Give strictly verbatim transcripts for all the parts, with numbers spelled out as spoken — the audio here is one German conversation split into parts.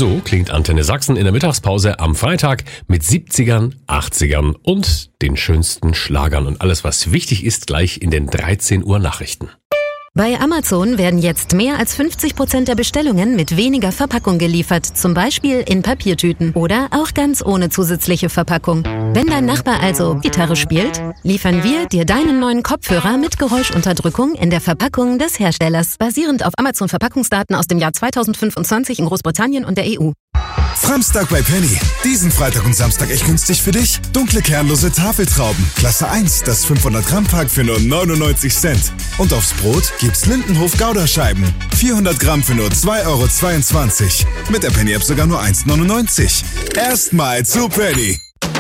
So klingt Antenne Sachsen in der Mittagspause am Freitag mit siebzigern, achtzigern und den schönsten Schlagern und alles, was wichtig ist, gleich in den dreizehn Uhr Nachrichten. Bei Amazon werden jetzt mehr als fünfzig Prozent der Bestellungen mit weniger Verpackung geliefert, zum Beispiel in Papiertüten oder auch ganz ohne zusätzliche Verpackung. Wenn dein Nachbar also Gitarre spielt, liefern wir dir deinen neuen Kopfhörer mit Geräuschunterdrückung in der Verpackung des Herstellers, basierend auf Amazon-Verpackungsdaten aus dem Jahr zweitausendfünfundzwanzig in Großbritannien und der E U. Framstag bei Penny. Diesen Freitag und Samstag echt günstig für dich. Dunkle kernlose Tafeltrauben. Klasse eins, das fünfhundert Gramm Pack für nur neunundneunzig Cent. Und aufs Brot gibt's Lindenhof Gouda-Scheiben. vierhundert Gramm für nur zwei Euro zweiundzwanzig. Mit der Penny-App sogar nur eins neunundneunzig. Erstmal zu Penny.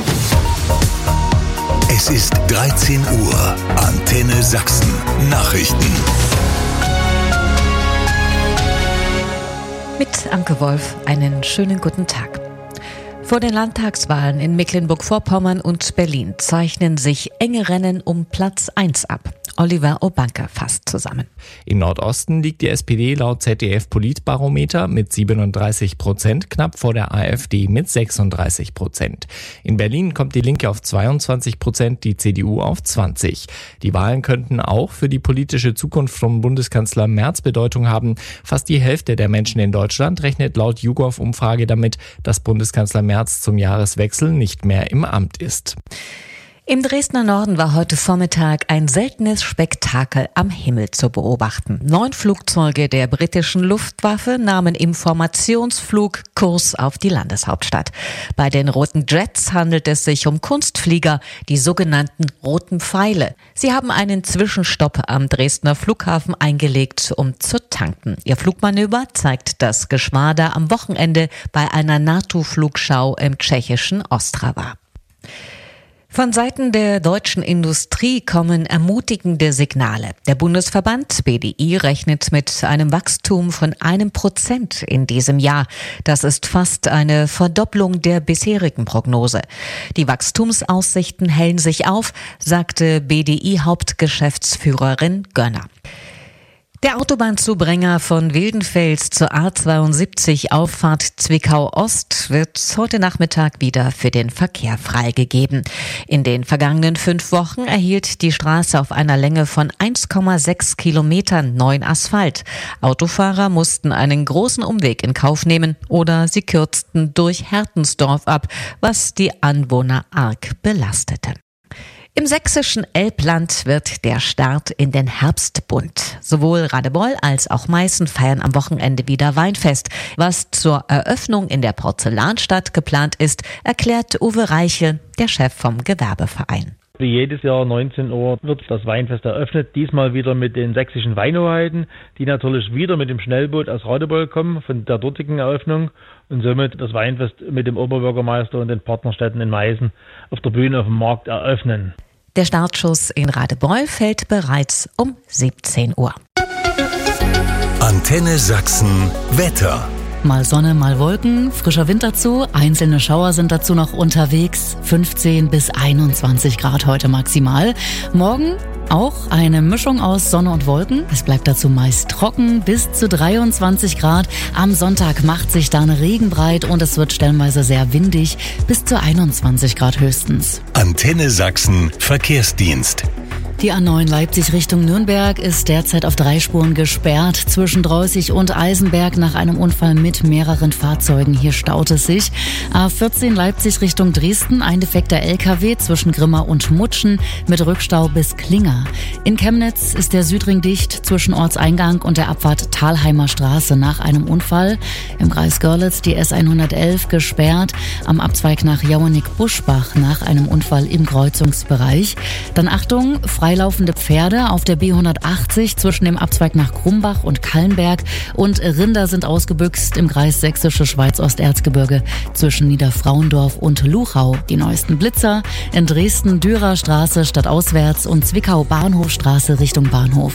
Es ist dreizehn Uhr. Antenne Sachsen. Nachrichten. Mit Anke Wolf einen schönen guten Tag. Vor den Landtagswahlen in Mecklenburg-Vorpommern und Berlin zeichnen sich enge Rennen um Platz eins ab. Oliver Obanke fasst zusammen. Im Nordosten liegt die S P D laut Z D F-Politbarometer mit siebenunddreißig Prozent knapp vor der AfD mit sechsunddreißig Prozent. In Berlin kommt die Linke auf zweiundzwanzig Prozent, die C D U auf zwanzig. Die Wahlen könnten auch für die politische Zukunft von Bundeskanzler Merz Bedeutung haben. Fast die Hälfte der Menschen in Deutschland rechnet laut YouGov-Umfrage damit, dass Bundeskanzler Merz zum Jahreswechsel nicht mehr im Amt ist. Im Dresdner Norden war heute Vormittag ein seltenes Spektakel am Himmel zu beobachten. Neun Flugzeuge der britischen Luftwaffe nahmen im Formationsflug Kurs auf die Landeshauptstadt. Bei den roten Jets handelt es sich um Kunstflieger, die sogenannten roten Pfeile. Sie haben einen Zwischenstopp am Dresdner Flughafen eingelegt, um zu tanken. Ihr Flugmanöver zeigt das Geschwader am Wochenende bei einer NATO-Flugschau im tschechischen Ostrava. Von Seiten der deutschen Industrie kommen ermutigende Signale. Der Bundesverband B D I rechnet mit einem Wachstum von einem Prozent in diesem Jahr. Das ist fast eine Verdopplung der bisherigen Prognose. Die Wachstumsaussichten hellen sich auf, sagte B D I-Hauptgeschäftsführerin Gönner. Der Autobahnzubringer von Wildenfels zur A zweiundsiebzig Auffahrt Zwickau Ost wird heute Nachmittag wieder für den Verkehr freigegeben. In den vergangenen fünf Wochen erhielt die Straße auf einer Länge von eins Komma sechs Kilometern neuen Asphalt. Autofahrer mussten einen großen Umweg in Kauf nehmen oder sie kürzten durch Hertensdorf ab, was die Anwohner arg belastete. Im sächsischen Elbland wird der Start in den Herbst bunt. Sowohl Radebeul als auch Meißen feiern am Wochenende wieder Weinfest. Was zur Eröffnung in der Porzellanstadt geplant ist, erklärt Uwe Reiche, der Chef vom Gewerbeverein. Wie jedes Jahr neunzehn Uhr wird das Weinfest eröffnet, diesmal wieder mit den sächsischen Weinhoheiten, die natürlich wieder mit dem Schnellboot aus Radebeul kommen, von der dortigen Eröffnung und somit das Weinfest mit dem Oberbürgermeister und den Partnerstädten in Meißen auf der Bühne auf dem Markt eröffnen. Der Startschuss in Radebeul fällt bereits um siebzehn Uhr. Antenne Sachsen Wetter. Mal Sonne, mal Wolken, frischer Wind dazu, einzelne Schauer sind dazu noch unterwegs, fünfzehn bis einundzwanzig Grad heute maximal. Morgen auch eine Mischung aus Sonne und Wolken, es bleibt dazu meist trocken, bis zu dreiundzwanzig Grad. Am Sonntag macht sich dann Regen breit und es wird stellenweise sehr windig, bis zu einundzwanzig Grad höchstens. Antenne Sachsen Verkehrsdienst. Die A neun Leipzig Richtung Nürnberg ist derzeit auf drei Spuren gesperrt. Zwischen Dreußig und Eisenberg nach einem Unfall mit mehreren Fahrzeugen. Hier staut es sich. A vierzehn Leipzig Richtung Dresden, ein defekter L K W zwischen Grimma und Mutschen mit Rückstau bis Klinger. In Chemnitz ist der Südring dicht zwischen Ortseingang und der Abfahrt Thalheimer Straße nach einem Unfall. Im Kreis Görlitz die S hundertelf gesperrt. Am Abzweig nach Jauernick-Buschbach nach einem Unfall im Kreuzungsbereich. Dann Achtung, freilaufende Pferde auf der B hundertachtzig zwischen dem Abzweig nach Grumbach und Kallenberg und Rinder sind ausgebüxt im Kreis Sächsische Schweiz-Osterzgebirge zwischen Niederfrauendorf und Luchau. Die neuesten Blitzer in Dresden Dürer Straße stadtauswärts und Zwickau Bahnhofstraße Richtung Bahnhof.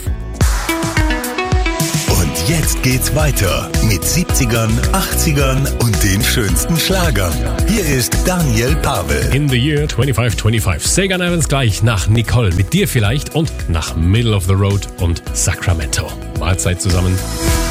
Und jetzt geht's weiter mit siebzigern, achtzigern und den schönsten Schlagern. Hier ist Daniel Pavel. In the year twenty-five twenty-five. Sagan Evans gleich nach Nicole, mit dir vielleicht und nach Middle of the Road und Sacramento. Mahlzeit zusammen.